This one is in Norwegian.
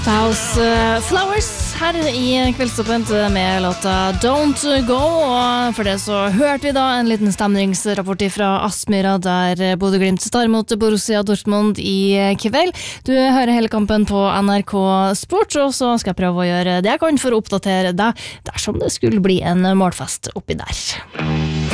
House Flowers her i Kveldsåpent med låta Don't Go, og for det så hørte vi da en liten stemningsrapport fra Aspmyra der Bodø/Glimt står mot Borussia Dortmund i kveld. Du hører hele kampen på NRK Sport, og så skal jeg prøve å gjøre det jeg kan for å oppdatere deg dersom det skulle bli en målfest oppi der.